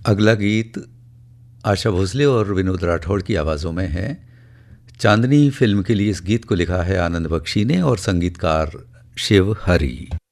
अगला गीत आशा भोसले और विनोद राठौड़ की आवाज़ों में है। चांदनी फिल्म के लिए इस गीत को लिखा है आनंद बख्शी ने और संगीतकार शिव हरी।